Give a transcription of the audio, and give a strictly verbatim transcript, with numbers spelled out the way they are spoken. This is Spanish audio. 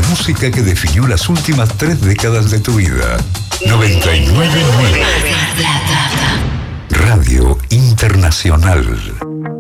música que definió las últimas tres décadas de tu vida. noventa y nueve punto nueve Radio Internacional.